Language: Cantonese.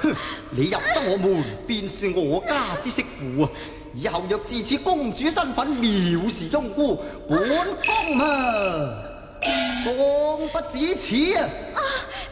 你入得我門，便是我家之媳婦啊！以後若自恃公主身份藐視庸姑，本宮啊，公不止此啊！